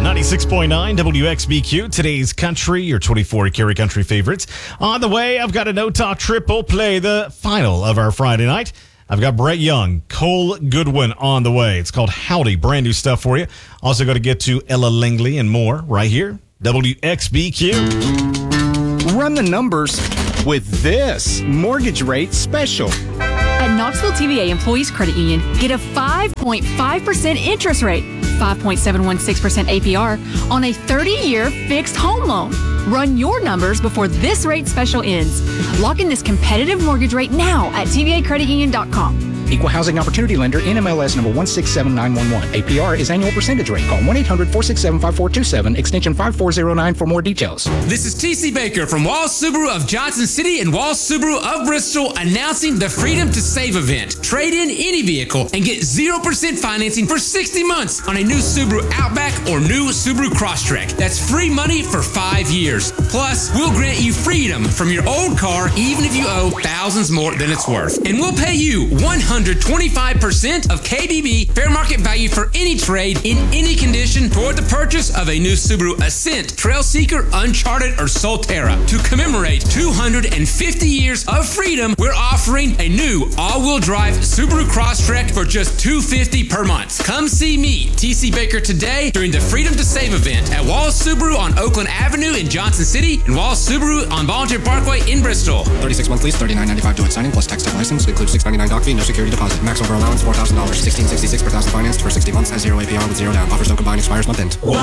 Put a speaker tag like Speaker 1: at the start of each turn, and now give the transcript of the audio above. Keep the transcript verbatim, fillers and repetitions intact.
Speaker 1: ninety-six point nine W X B Q, today's country, your twenty-four Carry Country favorites. On the way, I've got a no-talk triple play, the final of our Friday night. I've got Brett Young, Cole Goodwin on the way. It's called Howdy, brand new stuff for you. Also going to get to Ella Langley and more right here, W X B Q.
Speaker 2: Run the numbers with this mortgage rate special.
Speaker 3: At Knoxville T V A Employees Credit Union, get a five point five percent interest rate, five point seven one six percent A P R on a thirty-year fixed home loan. Run your numbers before this rate special ends. Lock in this competitive mortgage rate now at T V A credit union dot com.
Speaker 2: Equal Housing Opportunity Lender, N M L S number one six seven nine one one. A P R is annual percentage rate. Call one eight hundred four six seven five four two seven, extension five four zero nine for more details.
Speaker 4: This is T C Baker from Walls Subaru of Johnson City and Walls Subaru of Bristol announcing the Freedom to Save event. Trade in any vehicle and get zero percent financing for sixty months on a new Subaru Outback or new Subaru Crosstrek. That's free money for five years. Plus, we'll grant you freedom from your old car even if you owe thousands more than it's worth. And we'll pay you one hundred twenty-five percent of K B B fair market value for any trade in any condition toward the purchase of a new Subaru Ascent, Trailseeker, Uncharted, or Solterra. To commemorate two hundred fifty years of freedom, we're offering a new all-wheel drive Subaru Crosstrek for just two hundred fifty dollars per month. Come see me, T C Baker, today during the Freedom to Save event at Walls Subaru on Oakland Avenue in Johnson City and Walls Subaru on Volunteer Parkway in Bristol.
Speaker 5: thirty-six month lease, thirty-nine ninety-five joint signing plus tax tag license. Includes six ninety-nine doc fee, no security deposit. Max over allowance four thousand dollars. sixteen sixty-six per thousand financed for sixty months at zero A P R with zero down. Offers don't combine, expires month end.